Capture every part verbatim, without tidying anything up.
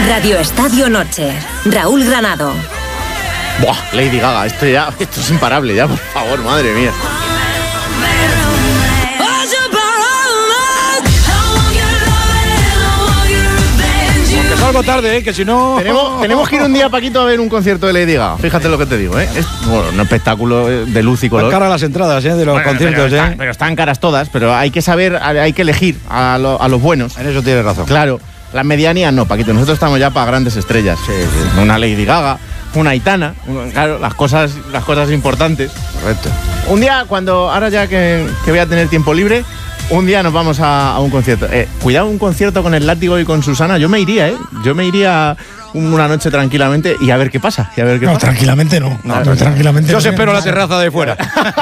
Radio Estadio Noche. Raúl Granado. Buah, Lady Gaga, esto ya, esto es imparable ya, por favor, madre mía. Aunque salgo tarde, ¿eh? Que si no... Tenemos, tenemos que ir un día, Paquito, a ver un concierto de Lady Gaga. Fíjate lo que te digo, ¿eh? Es bueno, un espectáculo de luz y color. Están caras las entradas, ¿eh? De los bueno, conciertos, pero, ¿eh? está, pero están caras todas, pero hay que saber, hay que elegir a, lo, a los buenos. En eso tienes razón. Claro, las medianías no, Paquito. Nosotros estamos ya para grandes estrellas. Sí, sí. Una Lady Gaga, una Aitana, claro, las cosas, las cosas importantes. Correcto. Un día, cuando, ahora ya que, que voy a tener tiempo libre, un día nos vamos a, a un concierto. Eh, cuidado, un concierto con el Látigo y con Susana. Yo me iría, ¿eh? Yo me iría una noche tranquilamente y a ver qué pasa. Y a ver qué no, pasa. tranquilamente no. no, no tranquilamente Yo no, os espero no, la terraza de fuera.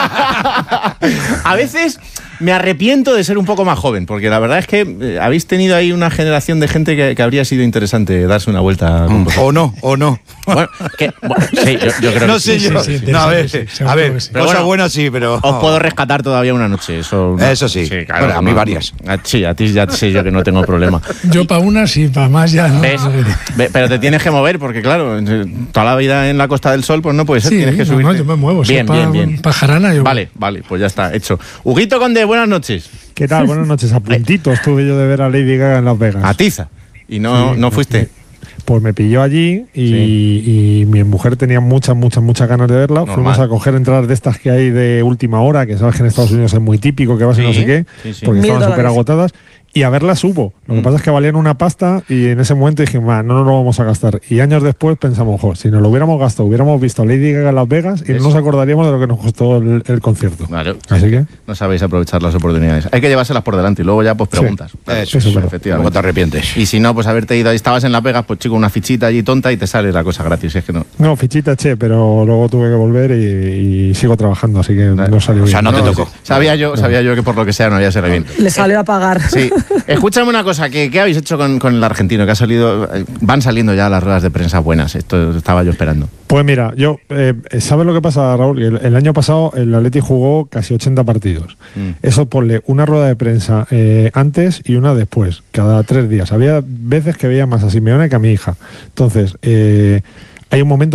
A veces me arrepiento de ser un poco más joven, porque la verdad es que eh, habéis tenido ahí una generación de gente que, que habría sido interesante darse una vuelta. Mm, o no, o no. Bueno, que, bueno sí, yo, yo creo no que sé sí. yo. Sí, sí, no, a ver, sí, sí, a ver, sí. cosas bueno, buenas sí, pero... Os puedo rescatar todavía una noche. Eso, ¿no? Eso sí. sí claro, bueno, a mí no, varias. A, sí, a ti ya sé yo que no tengo problema. Yo para una sí, para más ya no. ¿Ves? Ve, pero te tienes que mover porque, claro, toda la vida en la Costa del Sol, pues no puede ser. Sí, tienes que no, subirte. no, yo me muevo. Bien, pa, bien, bien. Pajarana yo. Vale, vale, pues ya está, hecho. Huguito Conde, buenas noches. ¿Qué tal? Buenas noches. A puntito estuve yo de ver a Lady Gaga en Las Vegas. A Tiza. Y no, Sí, no fuiste. Pues me pilló allí y, Sí. y mi mujer tenía muchas, muchas, muchas ganas de verla. Normal. Fuimos a coger entradas de estas que hay de última hora, que sabes que en Estados Unidos es muy típico, que vas y no Sí, sé qué, sí, sí. porque Mil estaban súper dólares. agotadas. Y a verlas hubo. Lo que Mm. pasa es que valían una pasta y en ese momento dije, "Ma, no nos lo vamos a gastar". Y años después pensamos, jo, si nos lo hubiéramos gastado, hubiéramos visto a Lady Gaga en Las Vegas y Eso. no nos acordaríamos de lo que nos costó el, el concierto. Claro. Así que... No sabéis aprovechar las oportunidades. Hay que llevárselas por delante y luego ya pues Sí. preguntas. Claro, Eso es, luego efectivamente. te arrepientes. Y si no, pues haberte ido ahí, estabas en Las Vegas, pues chico, una fichita allí tonta y te sale la cosa gratis. Es que no. No, fichita che, pero luego tuve que volver y, y sigo trabajando, así que no salió O sea, bien. no te tocó. Sabía yo, sabía yo que por lo que sea no había salido bien. Le salió a pagar. Sí. Escúchame una cosa, ¿qué, qué habéis hecho con, con el argentino? Que ha salido, eh, van saliendo ya las ruedas de prensa buenas. Esto estaba yo esperando. Pues mira, yo, eh, ¿sabes lo que pasa, Raúl? El, el año pasado el Atleti jugó casi ochenta partidos. Mm. Eso ponle una rueda de prensa eh, antes y una después, cada tres días. Había veces que veía más a Simeone que a mi hija. Entonces, eh, hay un momento